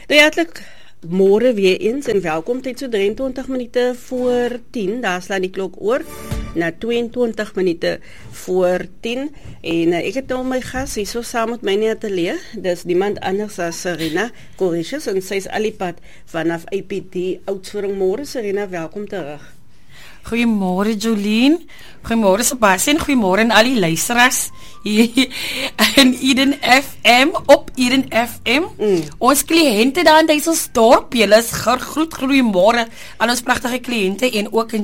Hartlik môre weer eens en welkom tyd so 23 minute voor 10. Daar slaan die klok oor na 22 minute voor 10 en ek het nou my gas hier so saam met my in die ateljee. Dis niemand anders as Serena Corricius en sy is alipad vanaf IPD Oudtshoorn. Môre Serena, welkom terug. Goeiemôre Jolien, goeiemôre Sebastian, goeiemôre aan al die luisteraars hier in Eden FM, op Eden FM. Ons kliënte daar in deze dorp, julle is groet, goeiemôre aan ons pragtige kliënte en ook in